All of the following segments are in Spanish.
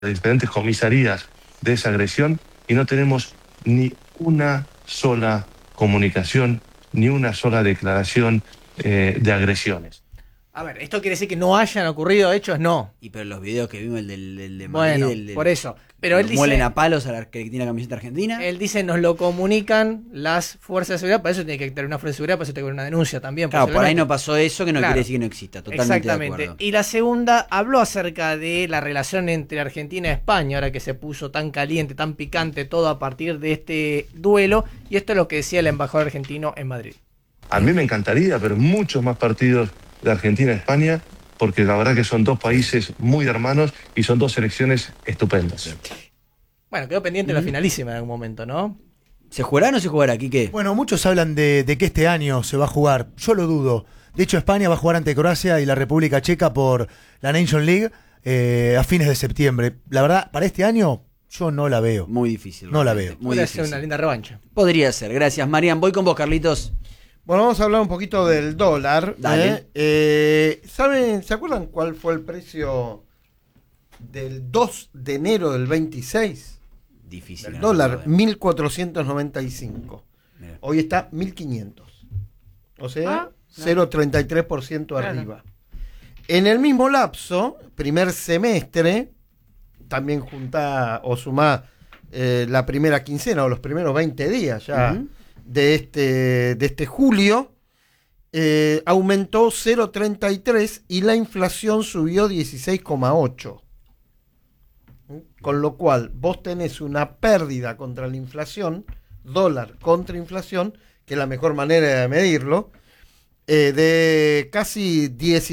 diferentes comisarías de esa agresión y no tenemos ni una sola comunicación, ni una sola declaración de agresiones. A ver, ¿esto quiere decir que no hayan ocurrido hechos? No. Y pero los videos que vimos, el de Madrid, Bueno, por eso. Pero él dice, muelen a palos a la que tiene la camiseta argentina. Él dice, nos lo comunican las fuerzas de seguridad, para eso tiene que tener una fuerza de seguridad, para eso tiene que haber una denuncia también. Claro, por ahí no pasó eso, que no Claro. quiere decir que no exista. Totalmente Exactamente. de acuerdo. Y la segunda, habló acerca de la relación entre Argentina y España, ahora que se puso tan caliente, tan picante todo a partir de este duelo, y esto es lo que decía el embajador argentino en Madrid. A mí me encantaría ver muchos más partidos de Argentina y España, porque la verdad que son dos países muy hermanos y son dos selecciones estupendas. Bueno, quedó pendiente la finalísima en algún momento, ¿no? ¿Se jugará o no se jugará, Quique? Bueno, muchos hablan de que este año se va a jugar. Yo lo dudo. De hecho, España va a jugar ante Croacia y la República Checa por la Nation League a fines de septiembre. La verdad, para este año yo no la veo. Muy difícil. No la realmente, veo. Muy Podría difícil. ser una linda revancha. Podría ser. Gracias, Marian. Voy con vos, Carlitos. Bueno, vamos a hablar un poquito del dólar. Dale. ¿Se acuerdan cuál fue el precio del 2 de enero del 26? Difícil. El no dólar, recordemos. 1.495. Mirá. Hoy está 1.500. O sea, Ah, 0,33% Claro. arriba. En el mismo lapso, primer semestre, también junta o suma la primera quincena o los primeros 20 días ya Ujú. de este julio, aumentó 0,33 y la inflación subió 16,8. Con lo cual vos tenés una pérdida contra la inflación, dólar contra inflación, que es la mejor manera de medirlo, de casi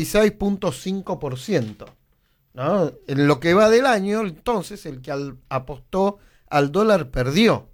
16,5%. ¿No? En lo que va del año, entonces, el que apostó al dólar perdió.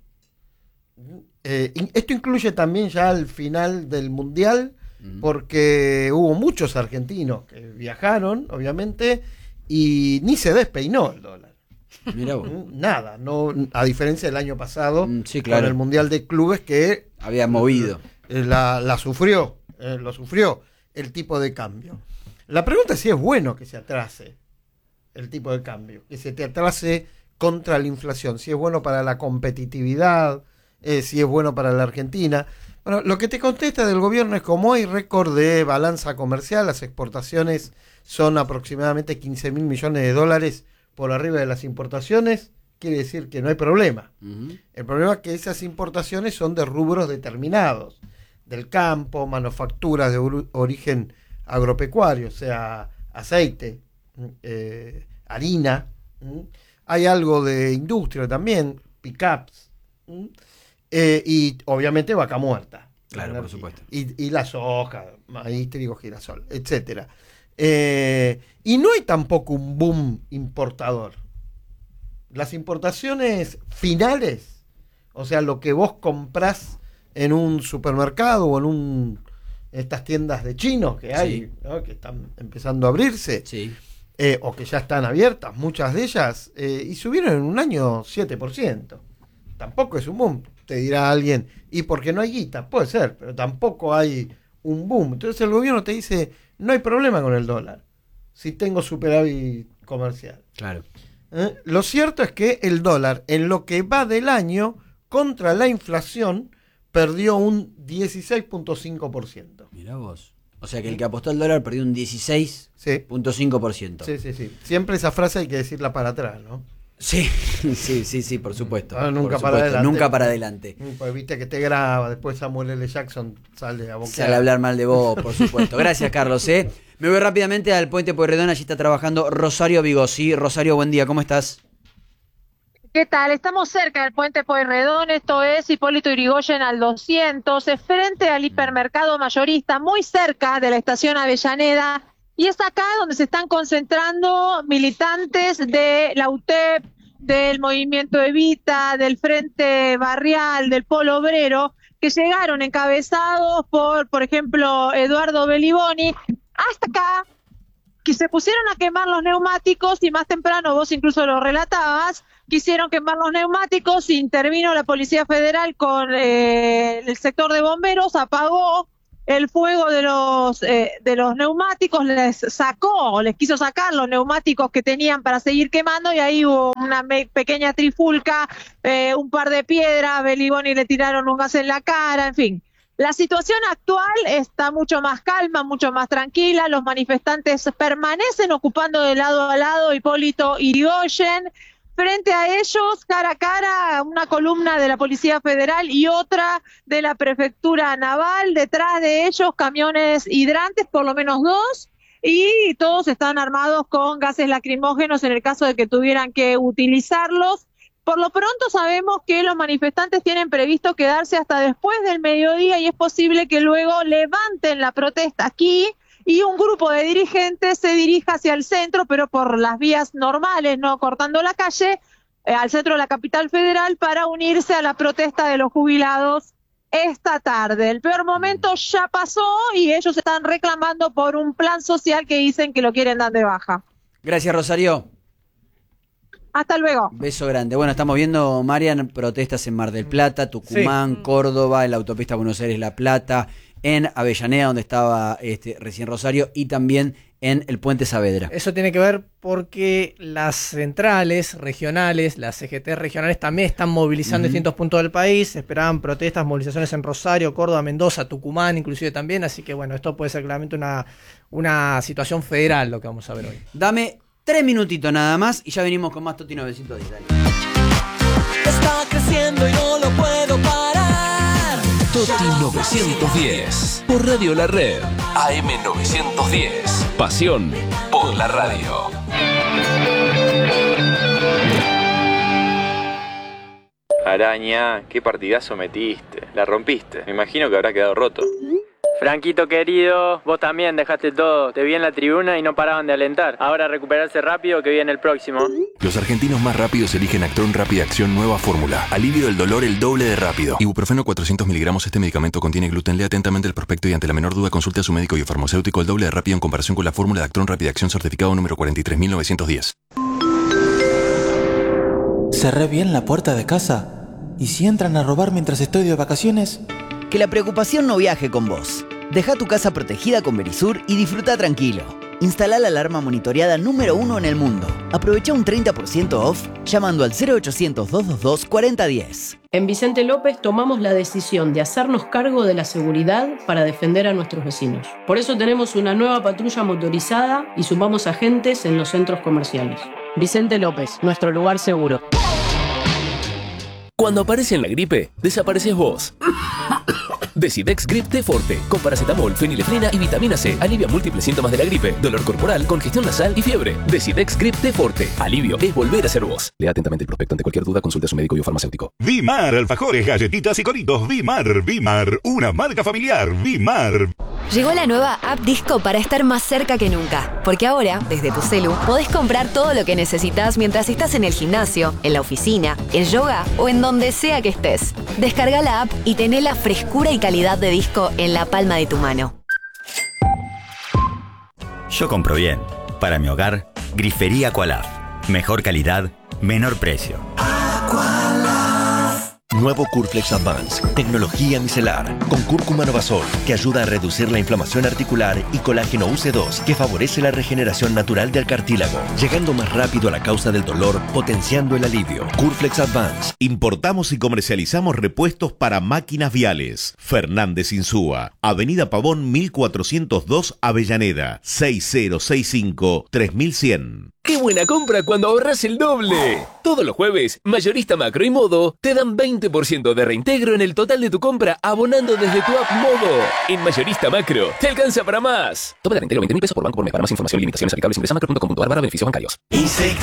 Esto incluye también ya al final del Mundial, porque hubo muchos argentinos que viajaron, obviamente, y ni se despeinó el dólar. Mirá vos. Nada, no, a diferencia del año pasado, Sí, claro. con el Mundial de Clubes que Había movido. la sufrió, lo sufrió el tipo de cambio. La pregunta es si es bueno que se atrase el tipo de cambio, que se te atrase contra la inflación, si es bueno para la competitividad, si es bueno para la Argentina. Bueno, lo que te contesta del gobierno es como hay récord de balanza comercial, las exportaciones son aproximadamente 15.000 millones de dólares por arriba de las importaciones, quiere decir que no hay problema. Ujú. El problema es que esas importaciones son de rubros determinados, del campo, manufacturas de origen agropecuario, o sea, aceite, harina, hay algo de industria también, pickups, y obviamente vaca muerta. Claro, La por energía. supuesto. Y la soja, maíz, trigo, girasol, etcétera. Y no hay tampoco un boom importador. Las importaciones finales, o sea, lo que vos comprás en un supermercado o en estas tiendas de chinos que hay, Sí. ¿no? Que están empezando a abrirse, Sí. o que ya están abiertas, muchas de ellas, y subieron en un año 7%. Tampoco es un boom, te dirá alguien, ¿y por qué no hay guita? Puede ser, pero tampoco hay un boom. Entonces el gobierno te dice, no hay problema con el dólar, si tengo superávit comercial. Claro. Lo cierto es que el dólar, en lo que va del año, contra la inflación, perdió un 16,5%. Mirá vos. O sea que el que apostó al dólar perdió un 16,5%. Sí. Sí. Siempre esa frase hay que decirla para atrás, ¿no? Sí, sí, por supuesto. Nunca Por para supuesto, adelante. Nunca para adelante. Pues viste que te graba, después Samuel L. Jackson sale a boquear. Sale a hablar mal de vos, por supuesto. Gracias, Carlos. Me voy rápidamente al Puente Pueyrredón. Allí está trabajando Rosario Vigossi. Rosario, buen día. ¿Cómo estás? ¿Qué tal? Estamos cerca del Puente Pueyrredón, esto es Hipólito Yrigoyen al 200, es frente al hipermercado mayorista, muy cerca de la estación Avellaneda, y es acá donde se están concentrando militantes de la UTEP, del Movimiento Evita, del Frente Barrial, del Polo Obrero, que llegaron encabezados por ejemplo, Eduardo Beliboni, hasta acá, que se pusieron a quemar los neumáticos y más temprano, vos incluso lo relatabas, quisieron quemar los neumáticos, intervino la Policía Federal con el sector de bomberos, apagó el fuego de los neumáticos, les quiso sacar los neumáticos que tenían para seguir quemando, y ahí hubo una pequeña trifulca, un par de piedras, Beliboni le tiraron un gas en la cara, en fin. La situación actual está mucho más calma, mucho más tranquila. Los manifestantes permanecen ocupando de lado a lado Hipólito Yrigoyen. Frente a ellos, cara a cara, una columna de la Policía Federal y otra de la Prefectura Naval. Detrás de ellos, camiones hidrantes, por lo menos 2, y todos están armados con gases lacrimógenos en el caso de que tuvieran que utilizarlos. Por lo pronto sabemos que los manifestantes tienen previsto quedarse hasta después del mediodía y es posible que luego levanten la protesta aquí y un grupo de dirigentes se dirija hacia el centro, pero por las vías normales, no cortando la calle, al centro de la capital federal para unirse a la protesta de los jubilados esta tarde. El peor momento ya pasó y ellos están reclamando por un plan social que dicen que lo quieren dar de baja. Gracias, Rosario. Hasta luego. Beso grande. Bueno, estamos viendo, Marian, protestas en Mar del Plata, Tucumán, Córdoba, en la autopista Buenos Aires-La Plata, en Avellaneda, donde estaba recién Rosario, y también en el Puente Saavedra. Eso tiene que ver porque las centrales regionales, las CGT regionales, también están movilizando distintos puntos del país. Esperaban protestas, movilizaciones en Rosario, Córdoba, Mendoza, Tucumán, inclusive también. Así que bueno, esto puede ser claramente una situación federal lo que vamos a ver hoy. Dame 3 minutitos nada más y ya venimos con más Toti 910. Está creciendo y no lo puedo parar. Toti 910 por Radio La Red. AM 910. Pasión por la radio. Araña, qué partidazo metiste. La rompiste. Me imagino que habrá quedado roto. Franquito querido, vos también dejaste todo. Te vi en la tribuna y no paraban de alentar. Ahora recuperarse rápido que viene el próximo. Los argentinos más rápidos eligen Actron Rápida Acción Nueva Fórmula. Alivio del dolor el doble de rápido. Ibuprofeno 400 miligramos. Este medicamento contiene gluten. Lea atentamente el prospecto y ante la menor duda consulte a su médico y o farmacéutico. El doble de rápido en comparación con la fórmula de Actron Rápida Acción certificado número 43910. ¿Cerré bien la puerta de casa? ¿Y si entran a robar mientras estoy de vacaciones? Que la preocupación no viaje con vos. Deja tu casa protegida con Verisur y disfruta tranquilo. Instala la alarma monitoreada número 1 en el mundo. Aprovecha un 30% off llamando al 0800-222-4010. En Vicente López tomamos la decisión de hacernos cargo de la seguridad para defender a nuestros vecinos. Por eso tenemos una nueva patrulla motorizada y sumamos agentes en los centros comerciales. Vicente López, nuestro lugar seguro. Cuando aparece en la gripe, desapareces vos. Decidex Grip T Forte, con paracetamol, fenilefrina y vitamina C. Alivia múltiples síntomas de la gripe, dolor corporal, congestión nasal y fiebre. Decidex Grip T Forte. Alivio es volver a ser vos. Lea atentamente el prospecto. Ante cualquier duda, consulte a su médico y o farmacéutico. Vimar, alfajores, galletitas y coritos. Vimar, una marca familiar. Vimar. Llegó la nueva App Disco para estar más cerca que nunca. Porque ahora, desde tu celu, podés comprar todo lo que necesitas mientras estás en el gimnasio, en la oficina, en yoga o en donde sea que estés. Descarga la app y tené la frescura y calidad de disco en la palma de tu mano. Yo compro bien. Para mi hogar, Grifería Aqualaf. Mejor calidad, menor precio. Nuevo Curflex Advance, tecnología micelar, con cúrcuma Novasol, que ayuda a reducir la inflamación articular, y colágeno UC2, que favorece la regeneración natural del cartílago, llegando más rápido a la causa del dolor, potenciando el alivio. Curflex Advance. Importamos y comercializamos repuestos para máquinas viales. Fernández Insúa, Avenida Pavón 1402, Avellaneda, 6065-3100. ¡Qué buena compra cuando ahorras el doble! Todos los jueves, Mayorista Macro y Modo te dan 20% de reintegro en el total de tu compra abonando desde tu app Modo. En Mayorista Macro, te alcanza para más. Tope de reintegro 20.000 pesos por banco por mes. Para más información y limitaciones aplicables ingresa macro.com.ar/beneficios bancarios. Y sé